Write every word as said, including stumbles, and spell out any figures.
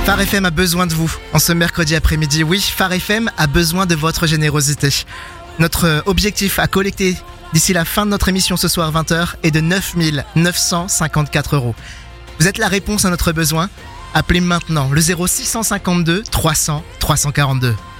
Phare F M a besoin de vous en ce mercredi après-midi. Oui, Phare F M a besoin de votre générosité. Notre objectif à collecter d'ici la fin de notre émission ce soir vingt heures est de neuf mille neuf cent cinquante-quatre euros. Vous êtes la réponse à notre besoin. Appelez maintenant le zéro six cent cinquante-deux trois cents trois cent quarante-deux.